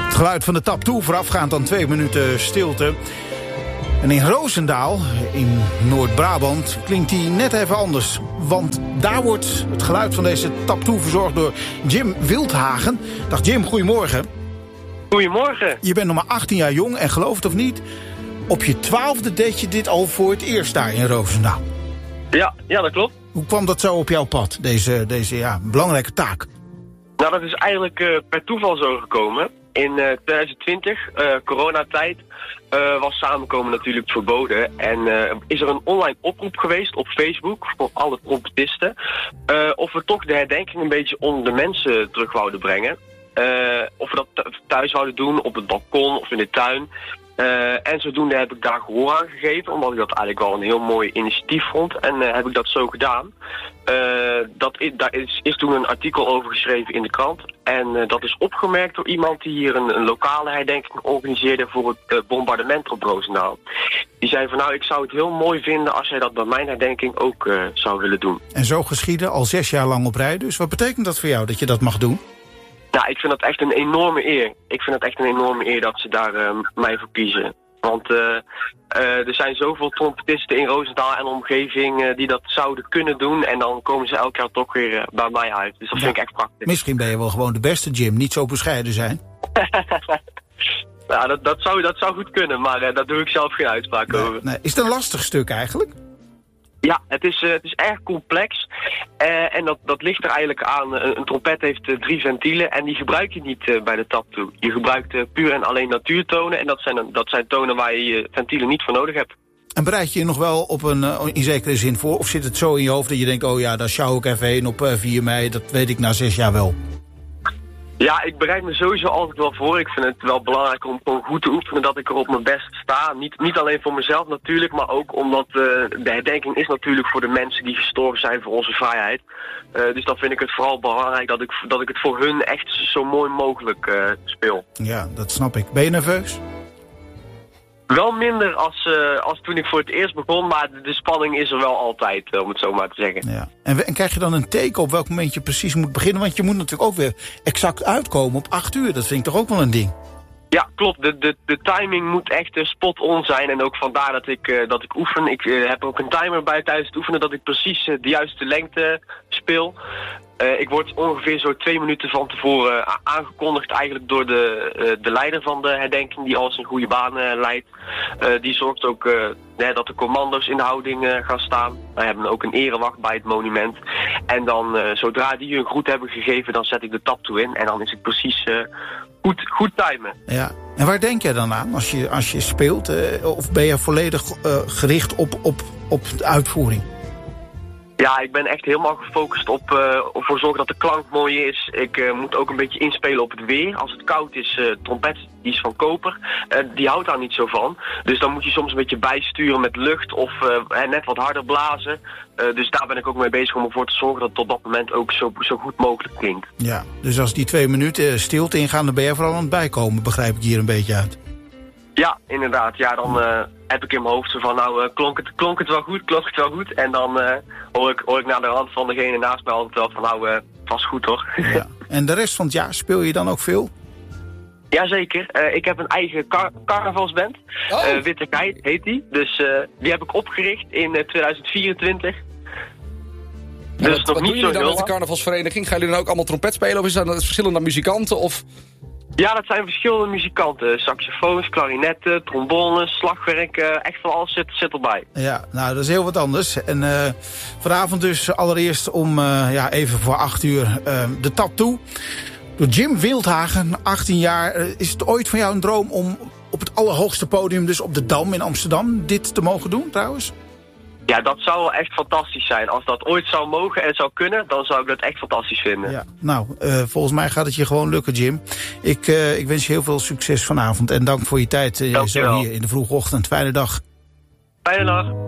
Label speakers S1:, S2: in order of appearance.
S1: Het geluid van de tap toe, voorafgaand aan 2 minuten stilte. En in Roosendaal, in Noord-Brabant, klinkt die net even anders. Want daar wordt het geluid van deze tap toe verzorgd door Jim Wildhagen. Dag Jim, goedemorgen.
S2: Goedemorgen.
S1: Je bent nog maar 18 jaar jong en geloof het of niet, op je 12e deed je dit al voor het eerst daar in Roosendaal.
S2: Ja, dat klopt.
S1: Hoe kwam dat zo op jouw pad, deze belangrijke taak?
S2: Nou, dat is eigenlijk per toeval zo gekomen. In 2020, coronatijd, was samenkomen natuurlijk verboden. En is er een online oproep geweest op Facebook voor alle trompetisten. Of we toch de herdenking een beetje onder de mensen terug wouden brengen. Of we dat thuis zouden doen, op het balkon of in de tuin. En zodoende heb ik daar gehoor aan gegeven, omdat ik dat eigenlijk wel een heel mooi initiatief vond. En heb ik dat zo gedaan. Daar is toen een artikel over geschreven in de krant. En dat is opgemerkt door iemand die hier een lokale herdenking organiseerde voor het bombardement op Roosendaal. Die zei van ik zou het heel mooi vinden als jij dat bij mijn herdenking ook zou willen doen.
S1: En zo geschieden, al 6 jaar lang op rij dus. Wat betekent dat voor jou, dat je dat mag doen?
S2: Nou, ik vind dat echt een enorme eer. Ik vind het echt een enorme eer dat ze daar mij voor kiezen. Want er zijn zoveel trompetisten in Roosendaal en omgeving die dat zouden kunnen doen. En dan komen ze elk jaar toch weer bij mij uit. Dus dat vind ik echt prachtig.
S1: Misschien ben je wel gewoon de beste, Jim. Niet zo bescheiden zijn.
S2: Nou, dat zou goed kunnen, maar daar doe ik zelf geen uitspraak over.
S1: Nee. Is het een lastig stuk eigenlijk?
S2: Ja, het is erg complex. En dat ligt er eigenlijk aan. Een trompet heeft 3 ventielen en die gebruik je niet bij de tap toe. Je gebruikt puur en alleen natuurtonen. En dat zijn tonen waar je ventielen niet voor nodig hebt.
S1: En bereid je je nog wel op in zekere zin voor? Of zit het zo in je hoofd dat je denkt, daar sjouw ik even heen op 4 mei. Dat weet ik na 6 jaar wel.
S2: Ja, ik bereid me sowieso altijd wel voor. Ik vind het wel belangrijk om gewoon goed te oefenen dat ik er op mijn best sta. Niet alleen voor mezelf natuurlijk, maar ook omdat de herdenking is natuurlijk voor de mensen die gestorven zijn voor onze vrijheid. Dus dan vind ik het vooral belangrijk dat ik het voor hun echt zo mooi mogelijk speel.
S1: Ja, dat snap ik. Ben je nerveus?
S2: Wel minder als toen ik voor het eerst begon, maar de spanning is er wel altijd, om het zo maar te zeggen.
S1: Ja. En krijg je dan een teken op welk moment je precies moet beginnen? Want je moet natuurlijk ook weer exact uitkomen op 8 uur. Dat vind ik toch ook wel een ding?
S2: Ja, klopt. De timing moet echt spot-on zijn. En ook vandaar dat ik oefen. Ik heb ook een timer bij tijdens het oefenen dat ik precies de juiste lengte speel. Ik word ongeveer zo 2 minuten van tevoren aangekondigd eigenlijk door de leider van de herdenking die alles in goede baan leidt. Die zorgt ook dat de commando's in de houding gaan staan. We hebben ook een erewacht bij het monument. En dan zodra die een groet hebben gegeven, dan zet ik de tap toe in. En dan is het precies goed timen. Ja.
S1: En waar denk jij dan aan als je speelt? Of ben je volledig gericht op de uitvoering?
S2: Ja, ik ben echt helemaal gefocust op ervoor zorgen dat de klank mooi is. Ik moet ook een beetje inspelen op het weer. Als het koud is, trompet die is van koper. Die houdt daar niet zo van. Dus dan moet je soms een beetje bijsturen met lucht of net wat harder blazen. Dus daar ben ik ook mee bezig om ervoor te zorgen dat het op dat moment ook zo goed mogelijk klinkt. Ja, dus als die 2 minuten stilte ingaan, dan ben je vooral aan het bijkomen, begrijp ik hier een beetje uit. Ja, inderdaad. Ja, dan heb ik in mijn hoofd zo van, klonk het wel goed. En dan hoor ik naar de hand van degene naast mij altijd wel van, vast goed hoor. Ja. En de rest van het jaar speel je dan ook veel? Jazeker. Ik heb een eigen carnavalsband. Witte Geit heet die. Dus die heb ik opgericht in 2024. Dus
S3: wat doen jullie dan met de carnavalsvereniging? Gaan jullie dan ook allemaal trompet spelen? Of is dat verschillende muzikanten? Of...
S2: Ja, dat zijn verschillende muzikanten. Saxofoons, klarinetten, trombones, slagwerk. Echt van alles zit erbij. Ja, nou, dat is heel wat anders. En vanavond dus allereerst om even voor 8 uur de tap toe. Door Jim Wildhagen, 18 jaar. Is het ooit van jou een droom om op het allerhoogste podium, dus op de Dam in Amsterdam, dit te mogen doen trouwens? Ja, dat zou wel echt fantastisch zijn. Als dat ooit zou mogen en zou kunnen, dan zou ik dat echt fantastisch vinden. Ja, nou, volgens mij gaat het je gewoon lukken, Jim. Ik wens je heel veel succes vanavond en dank voor je tijd zo hier in de vroege ochtend. Fijne dag. Fijne dag.